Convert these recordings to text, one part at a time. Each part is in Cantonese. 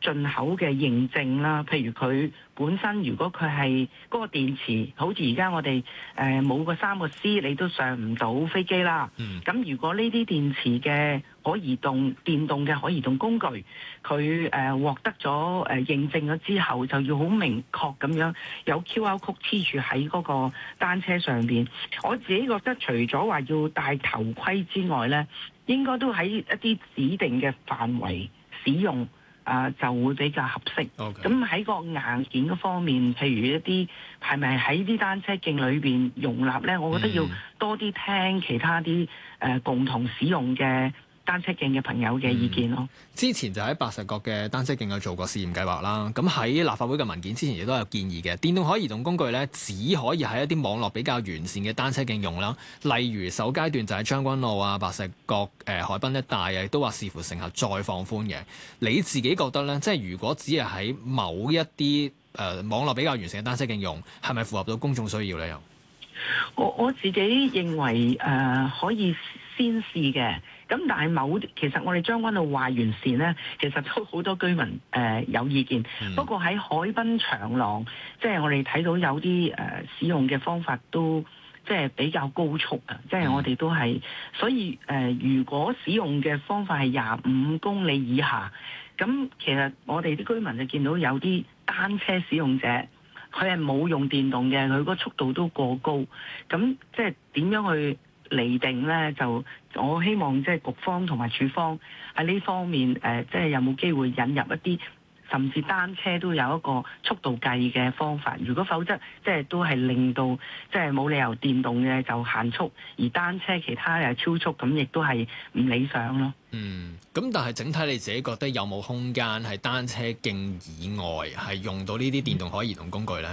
進口嘅認證啦，譬如佢本身如果佢係嗰個電池，好似而家我哋冇個3個 C， 你都上唔到飛機啦。咁如果呢啲電池嘅電動嘅可移動工具，佢獲得咗認證咗之後，就要好明確咁樣有 QR code 黐住喺嗰個單車上邊。我自己覺得除咗話要戴頭盔之外呢，應該都喺一啲指定嘅範圍使用。就會比較合適。咁喺個硬件嗰方面，譬如一啲係咪喺啲單車徑裏邊容納呢？我覺得要多啲聽其他啲共同使用嘅單車徑嘅朋友嘅意見咯。 之前就喺白石角嘅單車徑有做過試驗計劃啦。咁喺立法會嘅文件之前亦都有建議嘅，電動可移動工具咧只可以喺一啲網絡比較完善嘅單車徑用啦。例如首階段就喺將軍澳啊、白石角、海濱一帶啊，亦都話視乎乘客再放寬嘅。你自己覺得咧，即係如果只係喺某一啲網絡比較完善嘅單車徑用，係咪符合到公眾需要咧？又我自己認為可以先試嘅。咁但係其實我哋將軍澳話完善呢，其實都好多居民有意見。不過喺海濱長廊，即係我哋睇到有啲使用嘅方法都即係比較高速啊！即係我哋都係，所以如果使用嘅方法係25公里以下，咁其實我哋啲居民就見到有啲單車使用者，佢係冇用電動嘅，佢個速度都過高。咁即係點樣去釐定呢？就我希望即係局方同埋署方喺呢方面即係有冇機會引入一啲甚至單車都有一個速度計嘅方法。如果否則即係都係令到即係冇理由電動嘅就限速，而單車其他又超速，咁亦都係唔理想咯。 咁但係整體你自己覺得有冇空間係單車徑以外係用到呢啲電動可移動工具呢？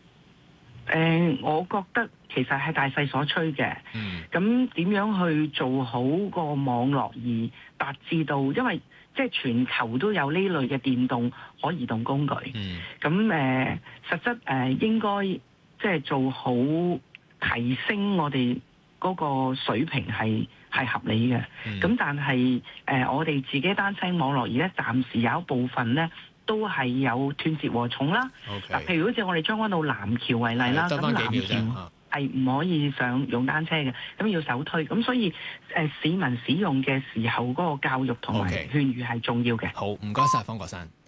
我覺得其實係大勢所趨嘅。咁點樣去做好個網絡而達至到，因為即係全球都有呢類嘅電動可移動工具。咁實質應該即係做好提升我哋嗰個水平係合理嘅。咁但係我哋自己單車網絡而家暫時有一部分呢，都係有斷截禾蟲啦。嗱，譬如好似我哋將軍澳南橋為例啦，咁南橋係唔可以上用單車嘅，咁要手推。咁所以市民使用嘅時候嗰個教育同埋勸喻係重要嘅。 好，唔該晒方國珊。